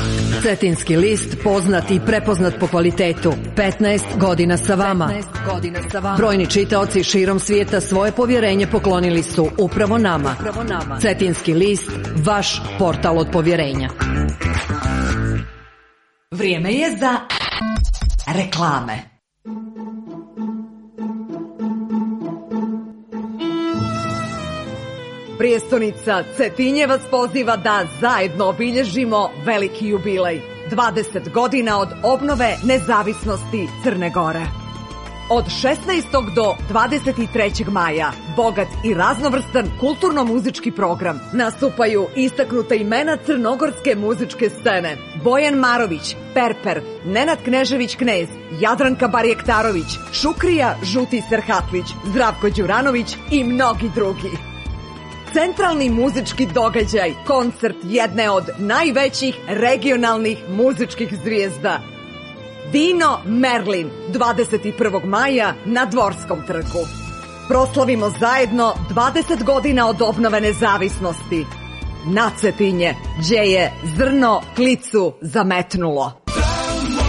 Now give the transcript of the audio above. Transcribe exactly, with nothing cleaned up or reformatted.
Cetinski list, poznat i prepoznat po kvalitetu. petnaest godina sa vama. Brojni čitaoci širom svijeta svoje povjerenje poklonili su upravo nama. Cetinski list, vaš portal od povjerenja. Vrijeme je za reklame. Prijestonica Cetinje vas poziva da zajedno obilježimo veliki jubilej. dvadeset godina od obnove nezavisnosti Crne Gore. Od šesnaestog do dvadeset trećeg maja bogat i raznovrstan kulturno-muzički program. Nastupaju istaknuta imena crnogorske muzičke scene: Bojan Marović, Perper, Nenad Knežević-Knez, Jadranka Barjektarović, Šukrija Žuti Serhatlić, Zdravko Đuranović i mnogi drugi. Centralni muzički događaj, koncert jedne od najvećih regionalnih muzičkih zvijezda. Dino Merlin, dvadeset prvog maja na Dvorskom trgu. Proslavimo zajedno dvadeset godina od obnove nezavisnosti. Na Cetinje, gdje je zrno klicu zametnulo.